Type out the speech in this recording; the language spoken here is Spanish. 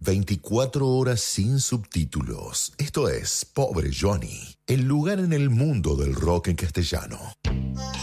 24 horas sin subtítulos. Esto es Pobre Johnny, el lugar en el mundo del rock en castellano.